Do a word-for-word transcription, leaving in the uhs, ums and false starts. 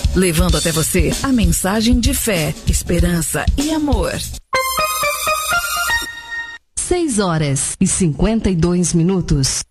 levando até você a mensagem de fé, esperança e amor. seis horas e cinquenta e dois minutos.